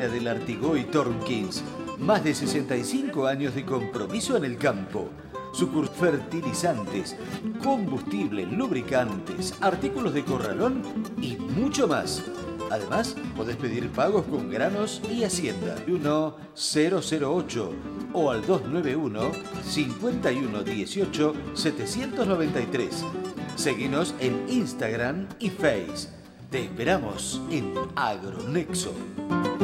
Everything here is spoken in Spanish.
Fábrica del Artigoy Tornkins. Más de 65 años de compromiso en el campo. Fertilizantes, combustible, lubricantes, artículos de corralón y mucho más. Además, podés pedir pagos con granos y hacienda. 1008 o al 291 5118 793. Seguinos en Instagram y Face. Te esperamos en Agronexo.